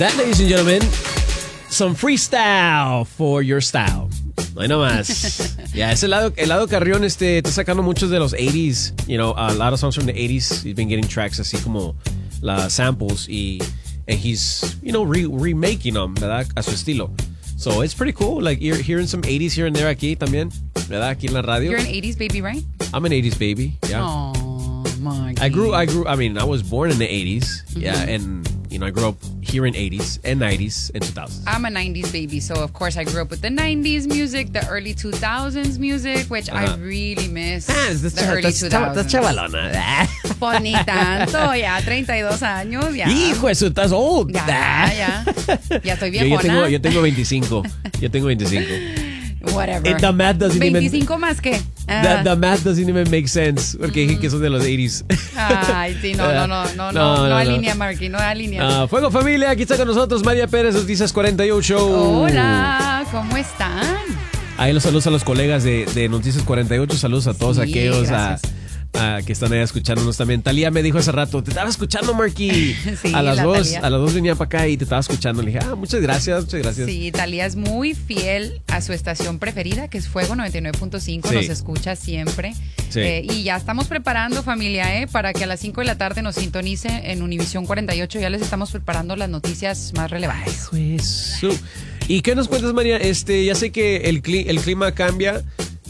That, ladies and gentlemen, some freestyle for your style. No hay nomás. Yeah, ese Helado Carrión está sacando muchos de los 80s. You know, a lot of songs from the 80s. He's been getting tracks así como las samples and he's, you know, remaking them, ¿verdad? A su estilo. So it's pretty cool. Like, you're hearing some 80s here and there aquí también, ¿verdad? Aquí en la radio. You're an 80s baby, right? I'm an 80s baby, yeah. Oh, my God. I was born in the 80s, yeah, and, you know, I grew up hearing 80s and 90s and 2000s. I'm a 90s baby, so of course I grew up with the 90s music, the early 2000s music, which I really miss. The early 2000s. Estás chavalona. Pues ni tanto, ya 32 años, ya. Hijo, eso estás old. Ya estoy viejona. Yo tengo 25. Whatever. The math doesn't 25 más que. The math doesn't even make sense. Porque dije que son de los 80s. Ay, sí, no alinea, Marky, no alinea. Fuego Familia, aquí está con nosotros María Pérez, Noticias 48. Hola, ¿cómo están? Ahí los saludos a los colegas de Noticias 48. Saludos a todos aquellos que están ahí escuchándonos también. Talía me dijo hace rato, te estaba escuchando, Marky. Sí, a las dos venía para acá y te estaba escuchando. Le dije, muchas gracias. Sí, Talía es muy fiel a su estación preferida, que es Fuego 99.5. Sí. Nos escucha siempre. Sí. Y ya estamos preparando, familia, para que a las 5 de la tarde nos sintonice en Univisión 48. Ya les estamos preparando las noticias más relevantes. Eso. ¿Y qué nos cuentas, María? Ya sé que el clima cambia.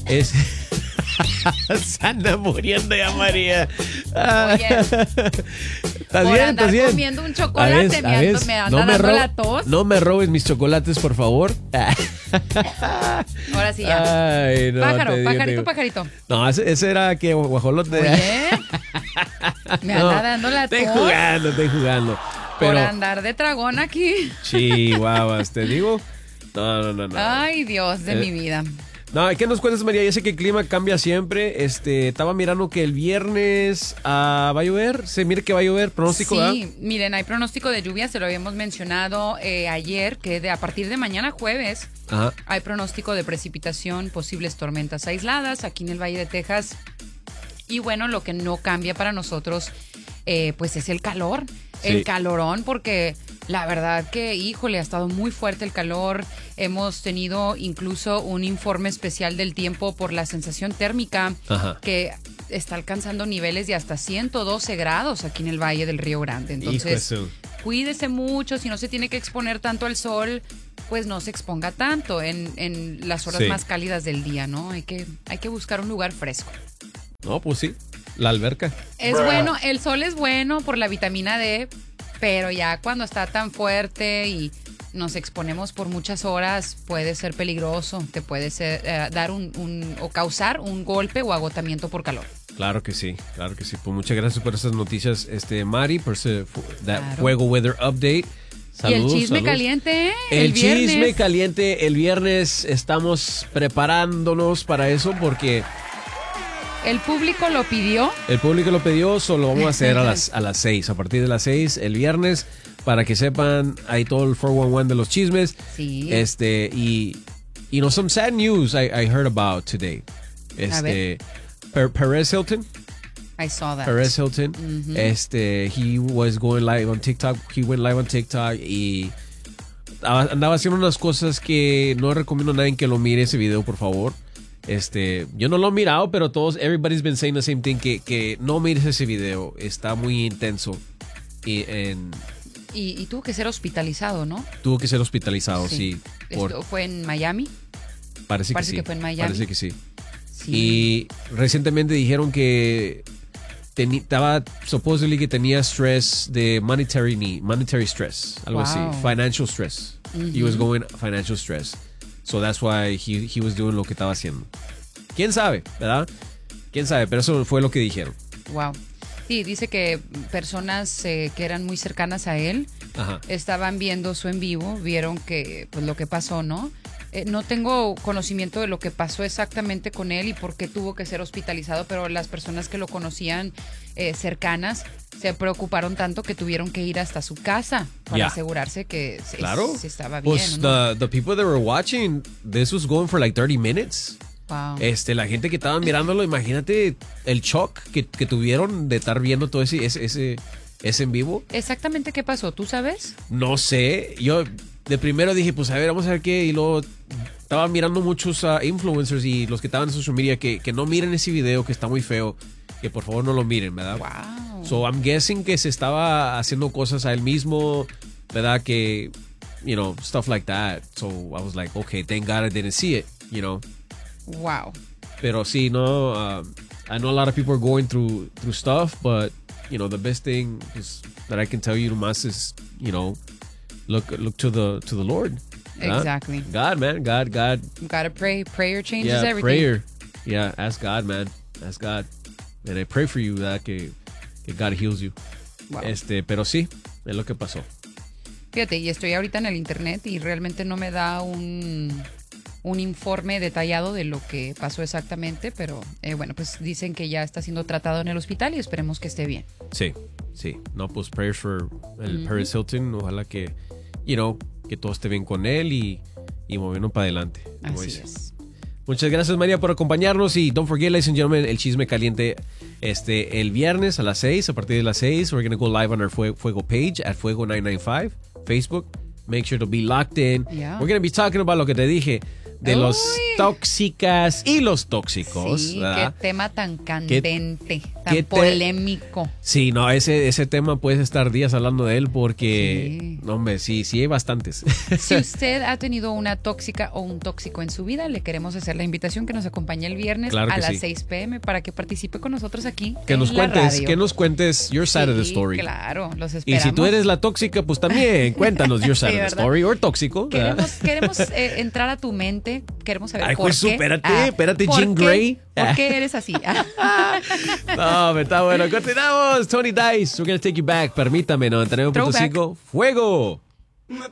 Se anda muriendo ya, María. Oye, ¿Estás bien? Comiendo un chocolate, me anda dando la tos. No me robes mis chocolates, por favor. Ahora sí ya. Ay, no, pajarito. No, ese era que guajolote. Oye, me anda dando la tos. Estoy jugando. Pero, por andar de tragón aquí. Chihuahuas, te digo. No. Ay, Dios de mi vida. No, ¿qué nos cuentas, María? Ya sé que el clima cambia siempre. Estaba mirando que el viernes va a llover. Se mira que va a llover. ¿Pronóstico? Sí, miren, hay pronóstico de lluvia. Se lo habíamos mencionado ayer, que a partir de mañana jueves hay pronóstico de precipitación, posibles tormentas aisladas aquí en el Valle de Texas. Y bueno, lo que no cambia para nosotros, pues es el calor. Sí. El calorón, porque la verdad que, híjole, ha estado muy fuerte el calor. Hemos tenido incluso un informe especial del tiempo por la sensación térmica que está alcanzando niveles de hasta 112 grados aquí en el Valle del Río Grande. Entonces, cuídese mucho. Si no se tiene que exponer tanto al sol, pues no se exponga tanto en las horas más cálidas del día, ¿no? Hay que buscar un lugar fresco. No, pues sí. La alberca. Es bueno, el sol es bueno por la vitamina D, pero ya cuando está tan fuerte y nos exponemos por muchas horas, puede ser peligroso. Te puede dar o causar un golpe o agotamiento por calor. Claro que sí. Pues muchas gracias por esas noticias, Mari, por ese Fuego Weather Update. Saludos, y el chisme caliente, el chisme caliente el viernes. Estamos preparándonos para eso porque el público lo pidió. Solo vamos a hacer a las 6. A partir de las 6 el viernes, para que sepan, hay todo el 411 de los chismes. Sí. Y no, some sad news I heard about today. Perez Hilton. I saw that. Perez Hilton. He was going live on TikTok. He went live on TikTok y andaba haciendo unas cosas que no recomiendo a nadie que lo mire ese video, por favor. Yo no lo he mirado, pero everybody's been saying the same thing, que no mires ese video, está muy intenso. Y tuvo que ser hospitalizado, ¿no? Tuvo que ser hospitalizado, sí. ¿Esto fue en Miami? Parece que fue en Miami. Parece que sí. Y recientemente dijeron que estaba supposedly que tenía stress de monetary stress, algo así, financial stress. He was going financial stress. So that's why he was doing lo que estaba haciendo. ¿Quién sabe, verdad? ¿Quién sabe? Pero eso fue lo que dijeron. Wow. Sí, dice que personas que eran muy cercanas a él estaban viendo su en vivo, vieron que pues lo que pasó, ¿no? No tengo conocimiento de lo que pasó exactamente con él y por qué tuvo que ser hospitalizado, pero las personas que lo conocían cercanas se preocuparon tanto que tuvieron que ir hasta su casa para asegurarse que se estaba bien. Pues ¿no? the people that were watching, this was going for like 30 minutes. Wow. La gente que estaba mirándolo, imagínate el shock que tuvieron de estar viendo todo ese es en vivo. ¿Exactamente qué pasó? ¿Tú sabes? No sé. Yo de primero dije, pues a ver, vamos a ver qué. Y luego estaba mirando muchos influencers y los que estaban en social media que no miren ese video, que está muy feo. Que por favor no lo miren, ¿verdad? Wow. So I'm guessing que se estaba haciendo cosas a él mismo, ¿verdad? Que, you know, stuff like that. So I was like, okay, thank God I didn't see it, you know. Wow. Pero sí, no, I know a lot of people are going through stuff, but, you know, the best thing is that I can tell you, Tomas, is, you know, look to the Lord. ¿verdad? Exactly. God, man, God. You gotta pray. Prayer changes Yeah, everything. prayer. Yeah, ask God, man. Ask God. And I pray for you, that que God heals you. Wow. Pero sí, es lo que pasó. Fíjate, y estoy ahorita en el internet y realmente no me da un informe detallado de lo que pasó exactamente, pero bueno, pues dicen que ya está siendo tratado en el hospital y esperemos que esté bien. Sí. No, pues prayers for el Paris Hilton. Ojalá que, you know, que todo esté bien con él y moviendo para adelante. Así es. Muchas gracias, María, por acompañarnos. Y don't forget, ladies and gentlemen, el chisme caliente el viernes a las 6. A partir de las 6, we're going to go live on our Fuego page at Fuego995, Facebook. Make sure to be locked in. Yeah. We're going to be talking about lo que te dije de los tóxicas y los tóxicos. Sí, ¿verdad? qué tema tan candente, tan polémico. Sí, no, ese tema puedes estar días hablando de él porque, Sí. No, hombre, sí hay bastantes. Si usted ha tenido una tóxica o un tóxico en su vida, le queremos hacer la invitación que nos acompañe el viernes Claro a que las sí. 6 p.m. para que participe con nosotros aquí Que en nos la radio. que nos cuentes your side of the story. Claro, los Y esperamos. si tú eres la tóxica, pues también cuéntanos your side Sí, of the ¿verdad? story or tóxico. ¿verdad? Queremos entrar a tu mente, queremos saber Ay, por pues, qué. espérate, ¿por Jean qué? Grey. ¿Por qué eres así? No, está bueno. Continuamos. Tony Dice, we're going to take you back. Permítame, 99.5. ¡Fuego!